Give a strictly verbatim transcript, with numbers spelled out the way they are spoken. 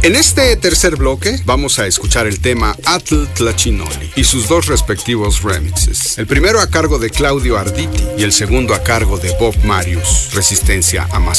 En este tercer bloque vamos a escuchar el tema Atl Tlachinoli y sus dos respectivos remixes. El primero a cargo de Claudio Arditi y el segundo a cargo de Bob Marius, Resistencia Amazónica.